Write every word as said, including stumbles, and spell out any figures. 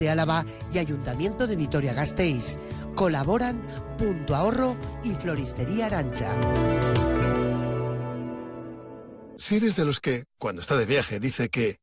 de Álava y Ayuntamiento de Vitoria-Gasteiz. Colaboran Punto Ahorro y Floristería Arantxa. Si eres de los que, cuando está de viaje, dice que